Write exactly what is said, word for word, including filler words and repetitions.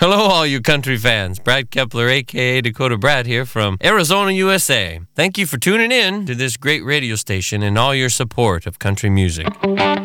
Hello, all you country fans. Brad Kepler, a k a. Dakota Brad here from Arizona, U S A. Thank you for tuning in to this great radio station and all your support of country music.